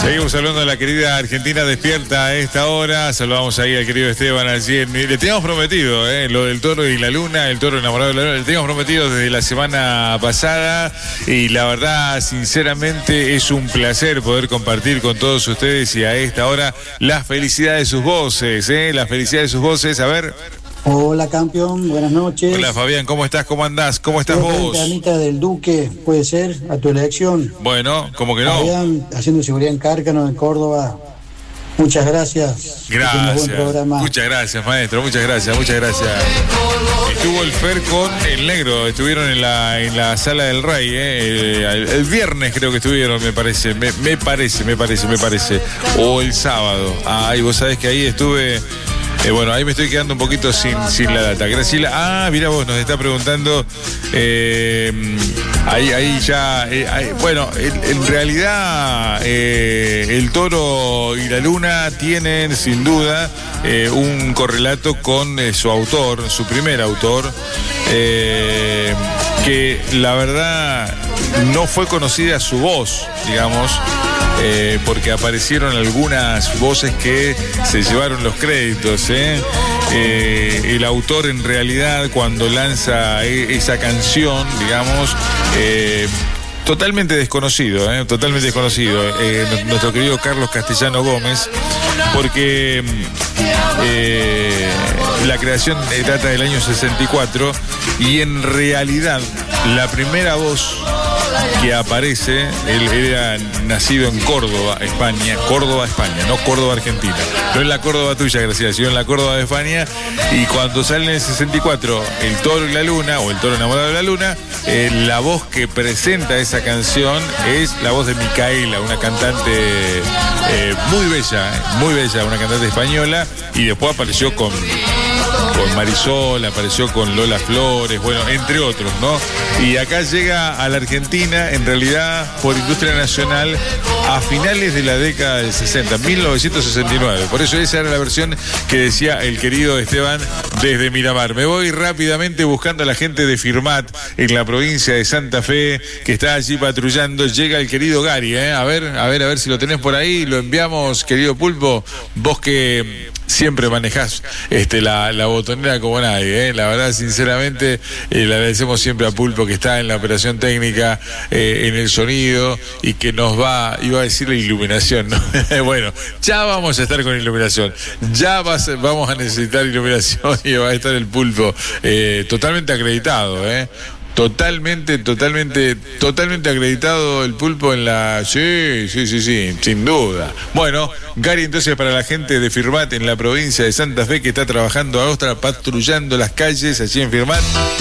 Seguimos hablando de la querida Argentina despierta a esta hora. Saludamos ahí al querido Esteban allí. Le teníamos prometido, lo del toro y la luna, el toro enamorado de la luna. Le teníamos prometido desde la semana pasada. Y la verdad, sinceramente, es un placer poder compartir con todos ustedes y a esta hora la felicidad de sus voces, la felicidad de sus voces. A ver. Hola, campeón, buenas noches. Hola, Fabián, ¿cómo estás? ¿Cómo andás? ¿Cómo estás vos? Anita del Duque, puede ser, a tu elección. Bueno, ¿cómo que no? Fabián, haciendo seguridad en Cárcano, en Córdoba. Muchas gracias. Gracias. Buen programa. Muchas gracias, maestro. Muchas gracias, muchas gracias. Estuvo el Fer con el negro. Estuvieron en la sala del Rey, el viernes creo que estuvieron, me parece. Me parece. O el sábado. Ay, vos sabés que ahí estuve. Bueno, ahí me estoy quedando un poquito sin la data. Graciela, mira vos, nos está preguntando. Ahí ya. Bueno, en realidad, el toro y la luna tienen sin duda un correlato con su autor, su primer autor, que la verdad no fue conocida su voz, digamos. Porque aparecieron algunas voces que se llevaron los créditos. El autor en realidad cuando lanza esa canción, digamos, totalmente desconocido, nuestro querido Carlos Castellano Gómez, porque la creación data del año 64 y en realidad la primera voz que aparece, él era nacido en Córdoba, España, no Córdoba, Argentina. No en la Córdoba tuya, gracias, sino en la Córdoba de España. Y cuando sale en el 64 El toro y la luna, o El toro enamorado de la luna, la voz que presenta esa canción es la voz de Micaela, una cantante muy bella, una cantante española, y después apareció con Marisol, apareció con Lola Flores, bueno, entre otros, ¿no? Y acá llega a la Argentina, en realidad, por industria nacional, a finales de la década del 60, 1969. Por eso esa era la versión que decía el querido Esteban desde Miramar. Me voy rápidamente buscando a la gente de Firmat en la provincia de Santa Fe, que está allí patrullando. Llega el querido Gary, A ver si lo tenés por ahí. Lo enviamos, querido Pulpo. Vos que siempre manejás la botonera como nadie, La verdad, sinceramente, le agradecemos siempre a Pulpo, que está en la operación técnica, en el sonido, y que nos iba a decir la iluminación, ¿no? Bueno, ya vamos a estar con iluminación, vamos a necesitar iluminación, y va a estar el Pulpo totalmente acreditado, Totalmente acreditado el Pulpo en la... Sí, sin duda. Bueno, Gary, entonces, para la gente de Firmat en la provincia de Santa Fe, que está trabajando ahora, patrullando las calles allí en Firmat,